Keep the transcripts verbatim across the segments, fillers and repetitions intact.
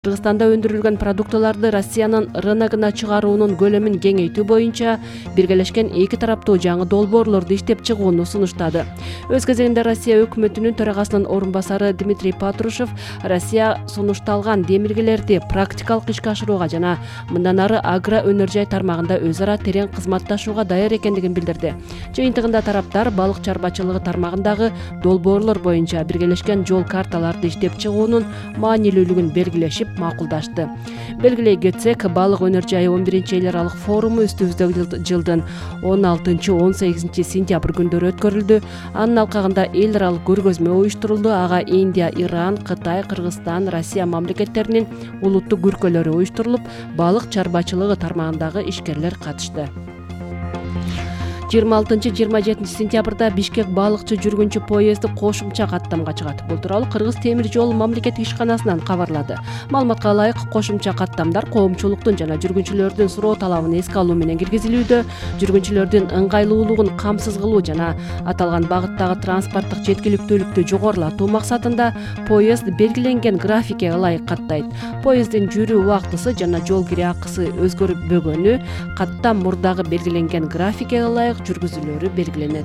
Кыргызстанда өндүрүлгөн продуктыларды Россиянын рыногуна чыгаруунун көлөмүн кеңейтүү боюнча биргелешкен эки тараптуу жаңы долбоорлорду иштеп чыгууну сунуштады. Өз кезегинде Россия өкмөтүнүн төрагасынын орун басары Дмитрий Патрушев Россия сунушталган демилгелерди практикалык ишке ашырууга жана мындан ары агро өнөр жай тармагында өз ара терең кызматташууга даяр экендигин билдирди. Жыйынтыгында тараптар балык чарбачылыгы тармагындагы долбоорлор боюнча биргелешкен жол карталарды иштеп чыгуунун маанилүүлүгүн белгилешип макулдашты. Белгилей кетсек, балык өнөр жайы он биринчи эл аралык форуму үстүбүздөгү жылдын он алтынчы он сегизинчи сентябрь күндөрү өткөрүлдү. Анын алкагында эл аралык көргөзмө уюштурулду. Ага Индия, Иран, Кытай, Кыргызстан, Россия мамлекеттеринин улуттук күркөлөрү уюштурулуп, балык чарбачылыгы тармагындагы ишкерлер катышты. жыйырма алтынчы жыйырма жетинчи сентябрда Бишкек балыкчы жүргүнчү поезди кошумча каттамга чыгат. Бул тууралуу Кыргыз темир жол мамлекеттик ишканасынан кабарлады. Маалыматка ылайык, кошумча каттамдар коомчулуктун жана жүргүнчүлөрдүн суроо талабын эске алуу менен киргизилүүдө, жүргүнчүлөрдүн ыңгайлуулугун камсыз кылуу жана аталган багыттагы транспорттук жеткиликтүүлүктү жогорулатуу максатында поезд белгиленген графикке ылайык каттайт. Поезддин жүрүү убактысы жана жол кире акысы өзгөрбөгөнү каттам мурдагы белгиленген графикке ылайык жүргүзүүлөрү белгиленет.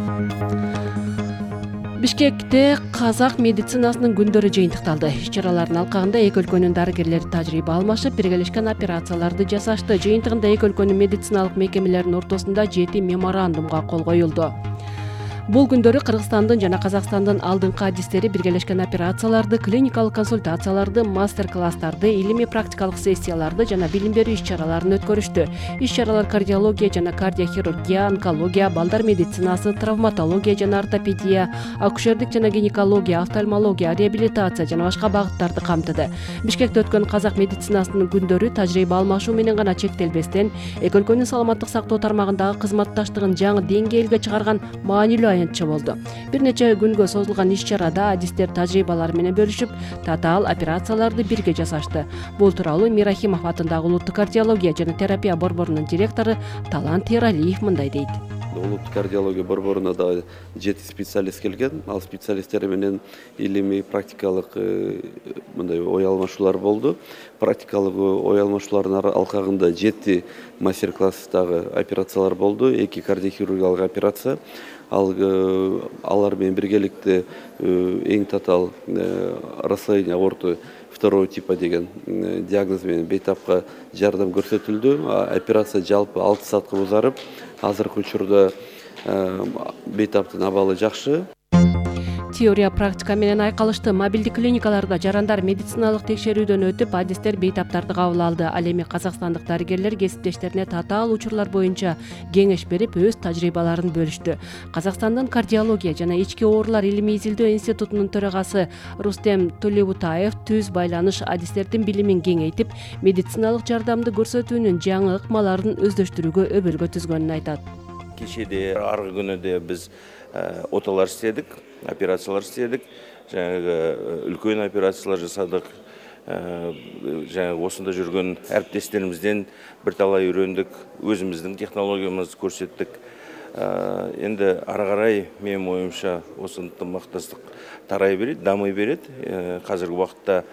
Бишкекте казак медицинасынын күндөрү жыйынтыкталды. Иш-чаралардын алкагында эки өлкөнүн дарыгерлери тажрыйба алмашып, биргелешкен операцияларды жасашты. Жыйынтыгында эки өлкөнүн медициналык мекемелеринин ортосунда жети меморандумга кол коюлду. Бул күндөрү Кыргызстандын жана Казакстандын алдыңкы адистери биргелешкен операцияларды, клиникалык консультацияларды, мастер-класстарды, илимий практикалык сессияларды жана билим берүү иш-чараларын өткөрүштү. Иш-чаралар кардиология жана кардиохирургия, онкология, балдар медицинасы, травматология жана ортопедия, акушердик жана гинекология, офтальмология, реабилитация жана башка багыттарды камтыды. Бишкекте өткөн казак медицинасынын күндөрү тажрыйба алмашуу менен гана чектелбестен, эки өлкөнүн саламаттык сактоо тармагындагы кызматташтыгын жаңы деңгээлге чыгарган маанилүү аянтча болду. Бир нече күнгө созулган иш-чарада адистер тажрыйбалары менен бөлүшүп, татаал операцияларды бирге жасашты. Бул тууралуу Мирахимов атындагы улуттук кардиология жана терапия борборунун директору Талант Эралиев мындай дейт. Улуттук кардиология борборуна да жети специалист келген. Ал специалисттер менен илимий практикалык мындай ой алмашуулар болду. Практикалык ой алмашуулардын алкагында жети мастер-класстагы операциялар болду. эки кардиохирургиялык операция. Ал алар менен биргеликте эң татаал расслоение аорты второго типа деген диагноз менен бейтапка жардам көрсөтүлдү. Операция жалпы алты саатка узарып, азыркы учурда бейтаптын абалы жакшы. Теория практика менен айкалышты. Мобилдик клиникаларда жарандар медициналык текшерүүдөн өтүп, адистер бейтаптарды кабыл алды. Ал эми казакстандык дарыгерлер кесиптештерине татаал учурлар боюнча кеңеш берип, өз тажрыйбаларын бөлүштү. Казакстандын кардиология жана ички оорулар илимий изилдөө институтунун төрагасы Рустем Тулебутаев түз байланыш адистердин билимин кеңейтип, медициналык жардамды көрсөтүүнүн жаңы ыкмаларын өздөштүрүүгө өбөлгө түзгөнүн айтат. Кечеде, аргы күнү биз оталар істедік, операциялар істедік, жаңағы үлкен операциялар жасадық. Жаңағы осында жүрген әріптестерімізден бірталай үйрендік, өзіміздің технологиямызды көрсеттік. Енді ары қарай менің ойымша осы ынтымақтастық тарай береді, дамый береді. Қазіргі уақытта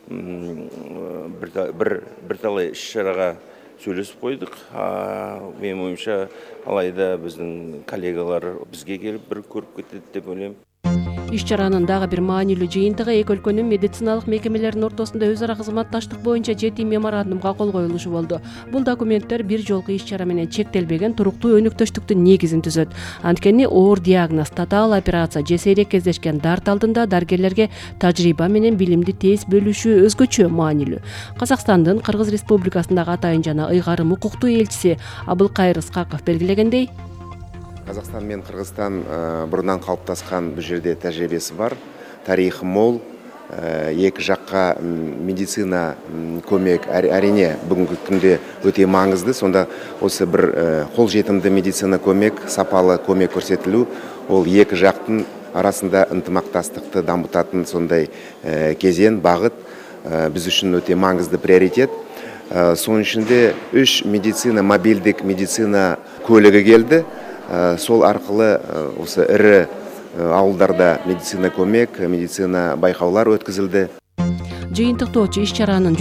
бірталай іс-шараға сөйлесіп қойдық. Менің ойымша алайда біздің коллегалар бізге келіп бір көріп кетеді деп ойлаймын. Иш-чаранын дагы бир маанилүү жыйынтыгы эки өлкөнүн медициналык мекемелеринин ортосунда өз ара кызматташтык боюнча жети меморандумга кол коюлушу болду. Бул документтер бир жолку иш-чара менен чектелбеген туруктуу өнүктөштүктүн негизин түзөт. Анткени оор диагноз, татаал операция же сейрек кездешкен дарт алдында дарыгерлерге тажрыйба менен билимди тез бөлүшүү өзгөчө маанилүү. Казакстандын Кыргыз Республикасындагы атайын жана ыйгарым укуктуу элчиси Абылкайыр Ыскаков белгилегендей, Казакстан мен Кыргызстан бұрыннан қалыптасқан бұл жерде тәжірибесі бар, тарихы мол, екі жаққа медицина көмек әрине бүгінгі күнде өте маңызды. Сонда осы бір қолжетімді медицина көмек, сапалы көмек көрсетілу, ол екі жақтың арасында ынтымақтастықты дамытатын сондай кезең, бағыт біз үшін өте маңызды приоритет. Соның ішінде үш медицина, мобилдік медицина көлігі келді. Сол арқылы осы ірі ауылдарда медицина көмек, медицина байқаулар өткізілді. жыйынтыктоочу иш чаранын